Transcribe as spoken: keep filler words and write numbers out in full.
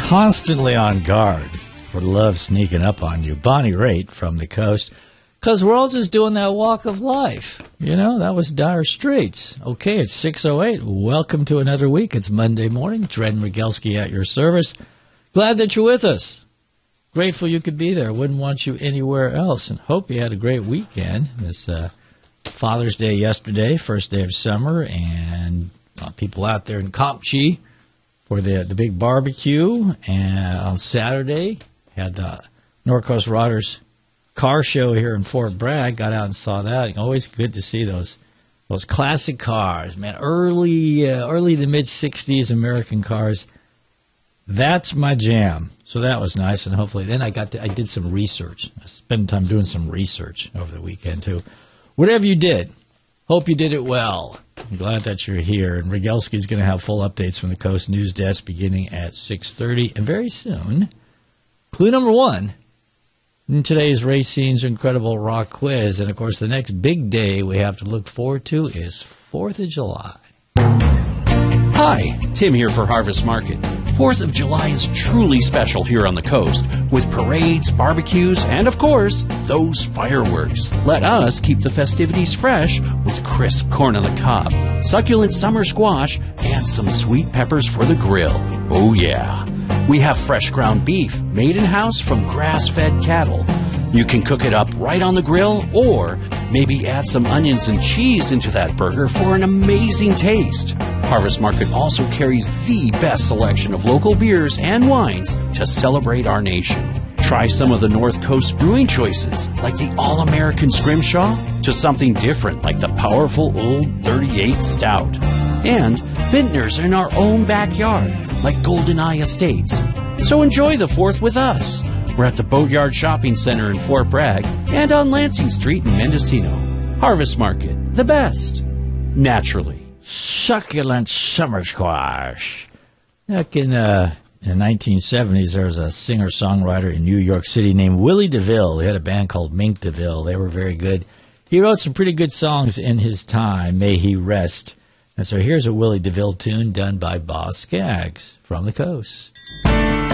constantly on guard for love sneaking up on you. Bonnie Raitt from the coast. Because we're all just doing that walk of life. You know, that was Dire Straits. Okay, it's six oh eight. Welcome to another week. It's Monday morning. Dren Rogalski at your service. Glad that you're with us. Grateful you could be there. Wouldn't want you anywhere else. And hope you had a great weekend. It's uh, Father's Day yesterday, first day of summer, and uh, people out there in Compchi for the the big barbecue. And on Saturday, had the Norcoast Rodders car show here in Fort Bragg. Got out and saw that. Always good to see those those classic cars, man. Early uh, early to mid sixties American cars. That's my jam. So that was nice, and hopefully then I got to, I did some research. I spent time doing some research over the weekend too. Whatever you did, hope you did it well. I'm glad that you're here. And Rogalski's going to have full updates from the Coast News Desk beginning at six thirty, and very soon, clue number one in today's Racine's Incredible Rock Quiz. And, of course, the next big day we have to look forward to is fourth of July. Hi, Tim here for Harvest Market. fourth of July is truly special here on the coast, with parades, barbecues, and, of course, those fireworks. Let us keep the festivities fresh with crisp corn on the cob, succulent summer squash, and some sweet peppers for the grill. Oh, yeah. We have fresh ground beef made in-house from grass-fed cattle. You can cook it up right on the grill, or maybe add some onions and cheese into that burger for an amazing taste. Harvest Market also carries the best selection of local beers and wines to celebrate our nation. Try some of the North Coast brewing choices, like the All-American Scrimshaw, to something different like the powerful Old thirty-eight Stout. And vintners in our own backyard, like Golden Eye Estates. So enjoy the fourth with us. We're at the Boatyard Shopping Center in Fort Bragg and on Lansing Street in Mendocino. Harvest Market, the best, naturally. Succulent summer squash. Back in, uh, in the nineteen seventies, there was a singer-songwriter in New York City named Willie DeVille. He had a band called Mink DeVille. They were very good. He wrote some pretty good songs in his time. May he rest. And so here's a Willie DeVille tune done by Boz Scaggs from the coast.